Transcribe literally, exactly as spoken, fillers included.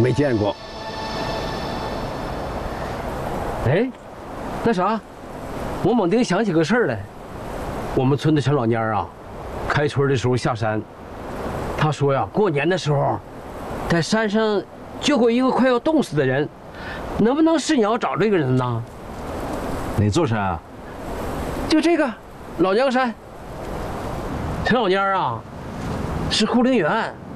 没见过。哎，那啥，我猛地想起个事儿来。我们村的陈老蔫儿啊，开春的时候下山，他说呀，过年的时候，在山上救过一个快要冻死的人，能不能是你要找这个人呢？ 哪座山啊？ 就这个老娘山。陈老蔫儿啊，是护林员，